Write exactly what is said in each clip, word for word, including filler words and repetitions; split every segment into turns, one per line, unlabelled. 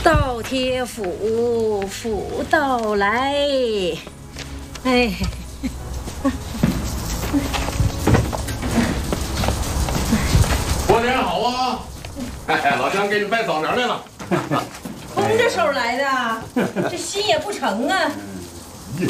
倒贴福，福到来。哎，
过年好啊！哎，老乡给你拜早年来了。
空着手来的，这心也不成啊。
你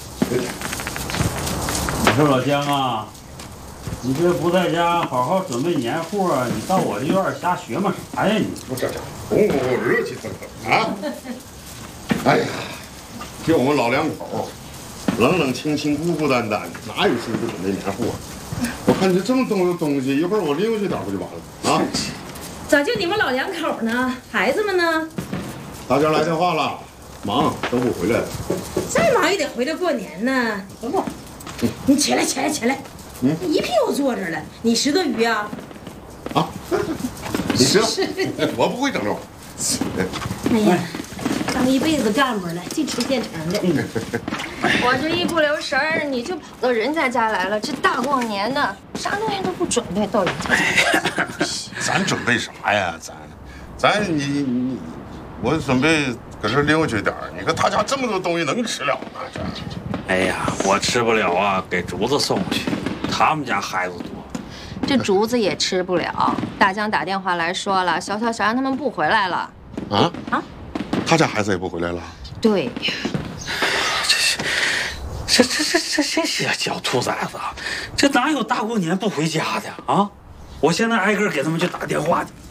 说老姜啊，你这不在家好好准备年货，你到我这院瞎学嘛啥呀你？
不这这，红红热气腾腾啊！哎呀，就我们老两口，冷冷清清、孤孤单单，哪有心思准备年货？我看你这么多东西，一会儿我拎回去点不就完了啊？
咋就你们老两口呢？孩子们呢？
大家来电话了，忙都不回来了。
再忙也得回来过年呢。不不，你起来起来起来，嗯，一屁股坐着了。你识得鱼啊？
啊，你知道？我不会整这玩意
哎呀，当一辈子干部了，净吃现成的。
我这一不留神儿，你就跑到人家家来了。这大过年的，啥东西都不准备，到人家。
咱准备啥呀？咱，咱你你，我准备搁这拎回去点儿。你看他家这么多东西，能吃了吗？这。
哎呀，我吃不了啊，给竹子送去。他们家孩子多，
这竹子也吃不了。大江打电话来说了，小小小让他们不回来了。
啊
啊，
他家孩子也不回来了。
对呀，
这这这这这些小兔崽子，这哪有大过年不回家的啊？我现在挨个给他们去打电话去。